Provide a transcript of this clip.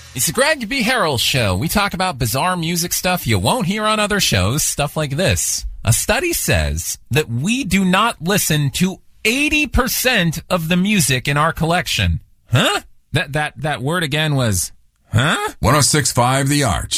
It's the Greg B. Harrell Show. We talk about bizarre music stuff you won't hear on other shows, stuff like this. A study says that we do not listen to 80% of the music in our collection. Huh? That word again was, huh? 106.5 The Arch.